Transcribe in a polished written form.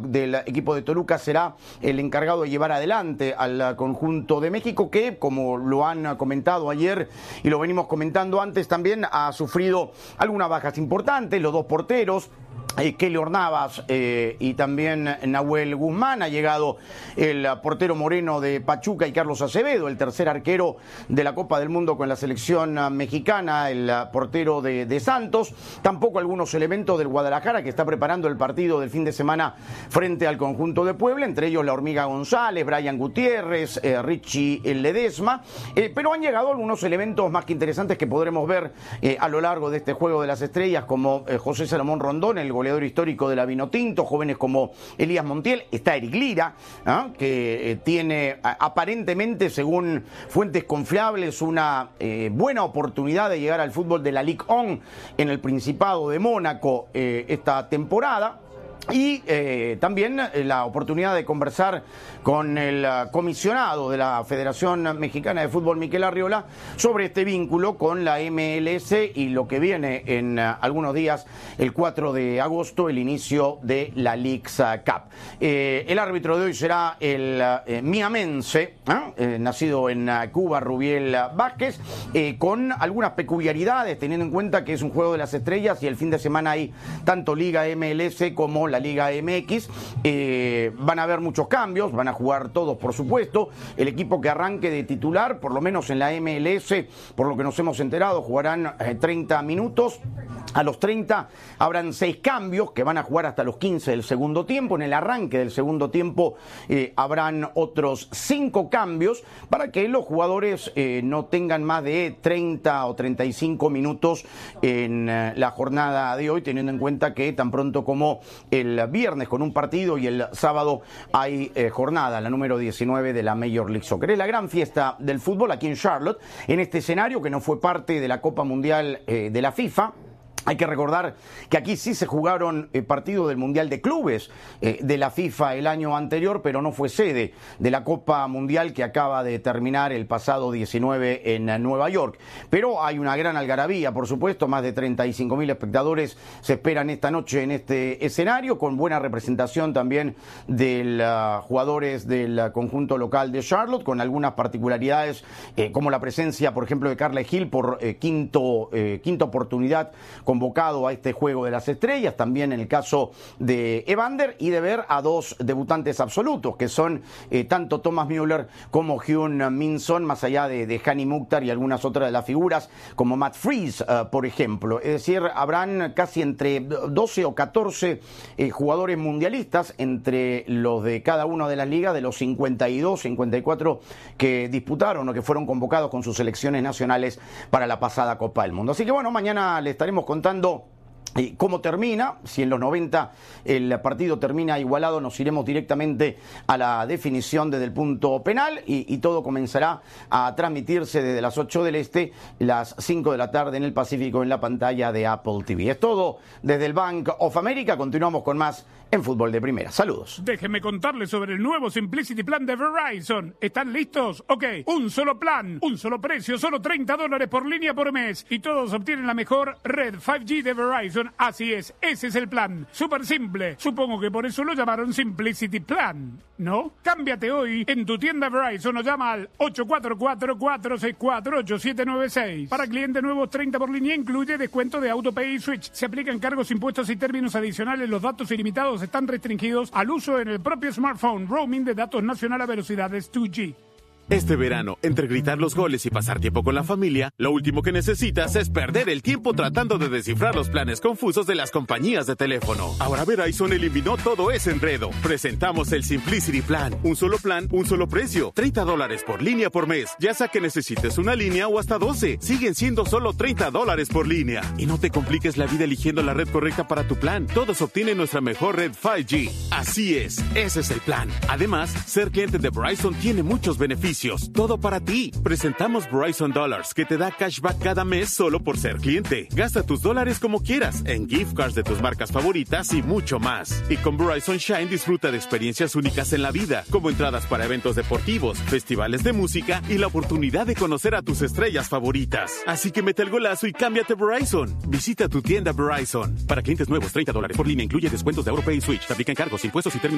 del equipo de Toluca será el encargado de llevar adelante al conjunto de México, que, como lo han comentado ayer y lo venimos comentando antes, también ha sufrido algunas bajas importantes, los dos porteros, Keylor Navas y también Nahuel Guzmán. Ha llegado el portero Moreno de Pachuca y Carlos Acevedo, el tercer arquero de la Copa del Mundo con la selección mexicana, el portero de Santos. Tampoco algunos elementos del Guadalajara, que está preparando el partido del fin de semana frente al conjunto de Puebla, entre ellos la Hormiga González, Brian Gutiérrez, Richie Ledesma, pero han llegado algunos elementos más que interesantes que podremos ver a lo largo de este Juego de las Estrellas, como José Salomón Rondón, el goleador histórico de la Vinotinto, jóvenes como Elías Montiel, está Eric Lira, que tiene aparentemente, según fuentes confiables, una buena oportunidad de llegar al fútbol de la Ligue 1 en el Principado de Mónaco esta temporada. Y también la oportunidad de conversar con el comisionado de la Federación Mexicana de Fútbol, Miquel Arriola, sobre este vínculo con la MLS y lo que viene en algunos días, el 4 de agosto, el inicio de la Leagues Cup. El árbitro de hoy será el miamense, nacido en Cuba, Rubiel Vázquez, con algunas peculiaridades, teniendo en cuenta que es un Juego de las Estrellas y el fin de semana hay tanto Liga MLS como la Liga MX. Van a haber muchos cambios, van a jugar todos, por supuesto. El equipo que arranque de titular, por lo menos en la MLS, por lo que nos hemos enterado, jugarán 30 minutos. A los 30 habrán 6 cambios que van a jugar hasta los 15 del segundo tiempo. En el arranque del segundo tiempo habrán otros 5 cambios para que los jugadores no tengan más de 30 o 35 minutos en la jornada de hoy, teniendo en cuenta que tan pronto como el viernes con un partido y el sábado hay jornada, la número 19 de la Major League Soccer. Es la gran fiesta del fútbol aquí en Charlotte, en este escenario que no fue parte de la Copa Mundial de la FIFA. Hay que recordar que aquí sí se jugaron partidos del Mundial de Clubes de la FIFA el año anterior, pero no fue sede de la Copa Mundial que acaba de terminar el pasado 19 en Nueva York. Pero hay una gran algarabía, por supuesto, más de 35.000 espectadores se esperan esta noche en este escenario, con buena representación también de jugadores del conjunto local de Charlotte, con algunas particularidades como la presencia, por ejemplo, de Carles Gil por quinta oportunidad convocado a este Juego de las Estrellas, también en el caso de Evander, y de ver a 2 debutantes absolutos, que son tanto Thomas Müller como Hyun Min Son, más allá de Hani Mukhtar y algunas otras de las figuras, como Matt Freese, por ejemplo. Es decir, habrán casi entre 12 o 14 jugadores mundialistas entre los de cada una de las ligas, de los 52, 54 que disputaron o que fueron convocados con sus selecciones nacionales para la pasada Copa del Mundo. Así que bueno, mañana le estaremos contando cómo termina. Si en los 90 el partido termina igualado, nos iremos directamente a la definición desde el punto penal y todo comenzará a transmitirse desde las 8 del este, las 5 de la tarde en el Pacífico, en la pantalla de Apple TV. Es todo desde el Bank of America. Continuamos con más en Fútbol de Primera. Saludos. Déjenme contarles sobre el nuevo Simplicity Plan de Verizon. ¿Están listos? Ok, un solo plan, un solo precio, solo $30 por línea por mes. Y todos obtienen la mejor red 5G de Verizon. Así es, ese es el plan. Súper simple. Supongo que por eso lo llamaron Simplicity Plan, ¿no? Cámbiate hoy en tu tienda Verizon o llama al 844-464-8796. Para clientes nuevos, 30 por línea incluye descuento de AutoPay y Switch. Se aplican cargos, impuestos y términos adicionales. Los datos ilimitados están restringidos al uso en el propio smartphone. Roaming de datos nacional a velocidades 2G. Este verano, entre gritar los goles y pasar tiempo con la familia, lo último que necesitas es perder el tiempo tratando de descifrar los planes confusos de las compañías de teléfono. Ahora Verizon eliminó todo ese enredo. Presentamos el Simplicity Plan. Un solo plan, un solo precio. $30 por línea por mes. Ya sea que necesites una línea o hasta 12. Siguen siendo solo $30 por línea. Y no te compliques la vida eligiendo la red correcta para tu plan. Todos obtienen nuestra mejor red 5G. Así es, ese es el plan. Además, ser cliente de Verizon tiene muchos beneficios. Todo para ti. Presentamos Verizon Dollars, que te da cashback cada mes solo por ser cliente. Gasta tus dólares como quieras, en gift cards de tus marcas favoritas y mucho más. Y con Verizon Shine disfruta de experiencias únicas en la vida, como entradas para eventos deportivos, festivales de música y la oportunidad de conocer a tus estrellas favoritas. Así que mete el golazo y cámbiate a Verizon. Visita tu tienda Verizon. Para clientes nuevos, $30 por línea incluye descuentos de AutoPay y Switch. Se aplican cargos, impuestos y términos